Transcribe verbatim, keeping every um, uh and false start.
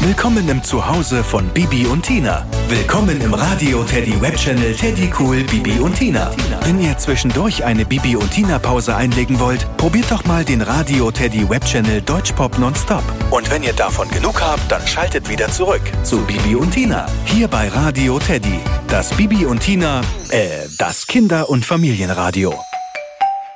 Willkommen im Zuhause von Bibi und Tina. Willkommen im Radio Teddy Webchannel Teddy Cool Bibi und Tina. Wenn ihr zwischendurch eine Bibi und Tina Pause einlegen wollt, probiert doch mal den Radio Teddy Webchannel Deutschpop Nonstop. Und wenn ihr davon genug habt, dann schaltet wieder zurück zu Bibi und Tina. Hier bei Radio Teddy. Das Bibi und Tina, äh, das Kinder- und Familienradio.